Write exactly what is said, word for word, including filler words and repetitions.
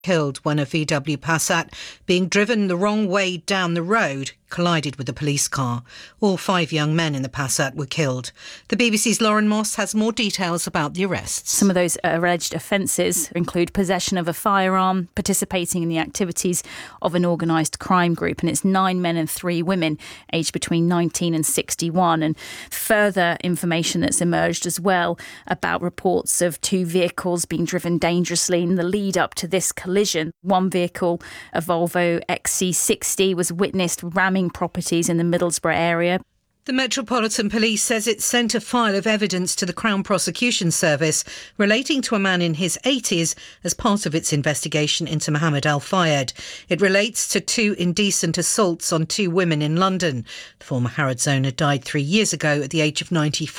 killed when a V W Passat, being driven the wrong way down the road, collided with a police car. All five young men in the Passat were killed. The B B C's Lauren Moss has more details about the arrests. Some of those alleged offences include possession of a firearm, participating in the activities of an organised crime group, and it's nine men and three women aged between nineteen and sixty-one. And further information that's emerged as well about reports of two vehicles being driven dangerously in the lead up to this collision. One vehicle, a Volvo X C sixty, was witnessed ramming properties in the Middlesbrough area. The Metropolitan Police says it sent a file of evidence to the Crown Prosecution Service relating to a man in his eighties as part of its investigation into Mohammed Al Fayed. It relates to two indecent assaults on two women in London. The former Harrods owner died three years ago at the age of ninety-four.